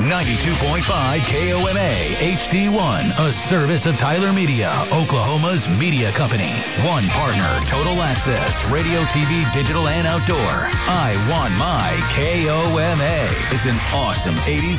92.5 KOMA HD1, a service of Tyler Media, Oklahoma's media company. One partner, Total Access, radio, TV, digital, and outdoor. I Want My KOMA. It's an awesome 80s